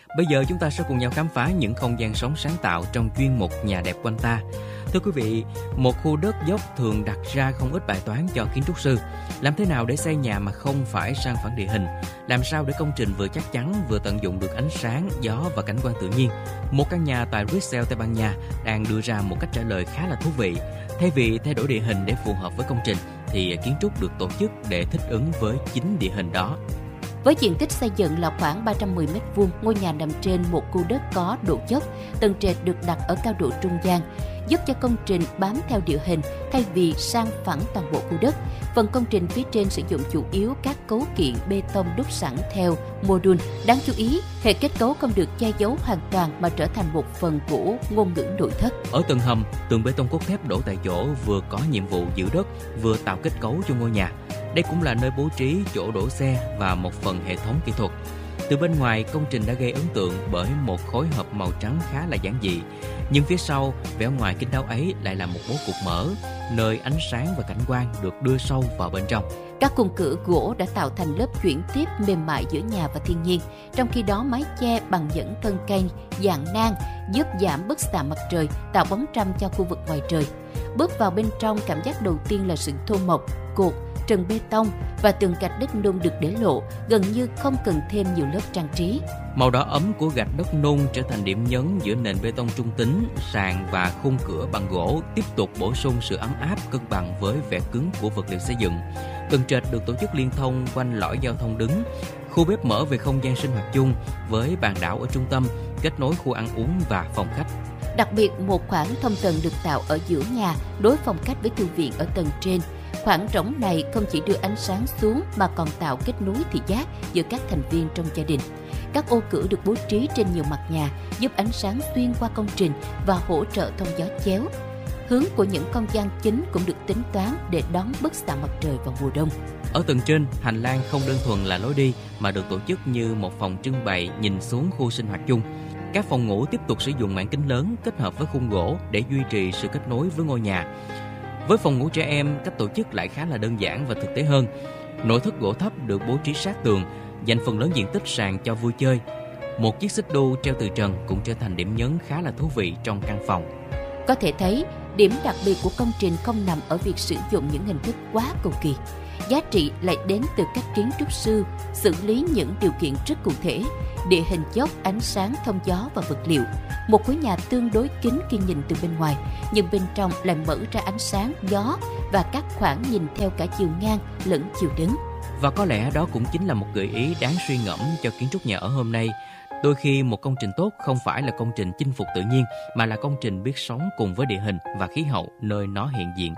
Bây giờ chúng ta sẽ cùng nhau khám phá những không gian sống sáng tạo trong chuyên mục Nhà đẹp quanh ta. Thưa quý vị, một khu đất dốc thường đặt ra không ít bài toán cho kiến trúc sư. Làm thế nào để xây nhà mà không phải san phẳng địa hình? Làm sao để công trình vừa chắc chắn vừa tận dụng được ánh sáng, gió và cảnh quan tự nhiên? Một căn nhà tại Bruxelles, Tây Ban Nha đang đưa ra một cách trả lời khá là thú vị. Thay vì thay đổi địa hình để phù hợp với công trình, thì kiến trúc được tổ chức để thích ứng với chính địa hình đó. Với diện tích xây dựng là khoảng 310 m², ngôi nhà nằm trên một khu đất có độ dốc, tầng trệt được đặt ở cao độ trung gian, giúp cho công trình bám theo địa hình thay vì san phẳng toàn bộ khu đất. Phần công trình phía trên sử dụng chủ yếu các cấu kiện bê tông đúc sẵn theo mô-đun. Đáng chú ý, hệ kết cấu không được che giấu hoàn toàn mà trở thành một phần của ngôn ngữ nội thất. Ở tầng hầm, tường bê tông cốt thép đổ tại chỗ vừa có nhiệm vụ giữ đất, vừa tạo kết cấu cho ngôi nhà. Đây cũng là nơi bố trí chỗ đổ xe và một phần hệ thống kỹ thuật. Từ bên ngoài, công trình đã gây ấn tượng bởi một khối hợp màu trắng khá là giản dị. Nhưng phía sau, vẻ ngoài kín đáo ấy lại là một bố cục mở, nơi ánh sáng và cảnh quan được đưa sâu vào bên trong. Các khung cửa gỗ đã tạo thành lớp chuyển tiếp mềm mại giữa nhà và thiên nhiên. Trong khi đó, mái che bằng nhẫn thân cây dạng nang giúp giảm bức xạ mặt trời, tạo bóng râm cho khu vực ngoài trời. Bước vào bên trong, cảm giác đầu tiên là sự thô mộc, cột, trần bê tông và tường gạch đất nung được để lộ, gần như không cần thêm nhiều lớp trang trí. Màu đỏ ấm của gạch đất nung trở thành điểm nhấn giữa nền bê tông trung tính, sàn và khung cửa bằng gỗ tiếp tục bổ sung sự ấm áp cân bằng với vẻ cứng của vật liệu xây dựng. Tầng trệt được tổ chức liên thông quanh lõi giao thông đứng, khu bếp mở về không gian sinh hoạt chung với bàn đảo ở trung tâm, kết nối khu ăn uống và phòng khách. Đặc biệt, một khoảng thông tầng được tạo ở giữa nhà, đối phòng khách với thư viện ở tầng trên. Khoảng trống này không chỉ đưa ánh sáng xuống mà còn tạo kết nối thị giác giữa các thành viên trong gia đình. Các ô cửa được bố trí trên nhiều mặt nhà, giúp ánh sáng xuyên qua công trình và hỗ trợ thông gió chéo. Hướng của những không gian chính cũng được tính toán để đón bức xạ mặt trời vào mùa đông. Ở tầng trên, hành lang không đơn thuần là lối đi mà được tổ chức như một phòng trưng bày nhìn xuống khu sinh hoạt chung. Các phòng ngủ tiếp tục sử dụng mảng kính lớn kết hợp với khung gỗ để duy trì sự kết nối với ngôi nhà. Với phòng ngủ trẻ em, cách tổ chức lại khá là đơn giản và thực tế hơn. Nội thất gỗ thấp được bố trí sát tường, dành phần lớn diện tích sàn cho vui chơi. Một chiếc xích đu treo từ trần cũng trở thành điểm nhấn khá là thú vị trong căn phòng. Có thể thấy, điểm đặc biệt của công trình không nằm ở việc sử dụng những hình thức quá cầu kỳ. Giá trị lại đến từ các kiến trúc sư xử lý những điều kiện rất cụ thể, địa hình dốc, ánh sáng, thông gió và vật liệu. Một khối nhà tương đối kín khi nhìn từ bên ngoài, nhưng bên trong lại mở ra ánh sáng, gió và các khoảng nhìn theo cả chiều ngang lẫn chiều đứng. Và có lẽ đó cũng chính là một gợi ý đáng suy ngẫm cho kiến trúc nhà ở hôm nay. Đôi khi một công trình tốt không phải là công trình chinh phục tự nhiên, mà là công trình biết sống cùng với địa hình và khí hậu nơi nó hiện diện.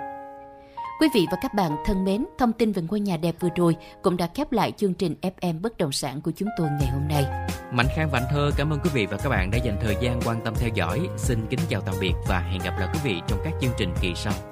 Quý vị và các bạn thân mến, thông tin về ngôi nhà đẹp vừa rồi cũng đã khép lại chương trình FM Bất động sản của chúng tôi ngày hôm nay. Mạnh Khang và Anh Thơ cảm ơn quý vị và các bạn đã dành thời gian quan tâm theo dõi. Xin kính chào tạm biệt và hẹn gặp lại quý vị trong các chương trình kỳ sau.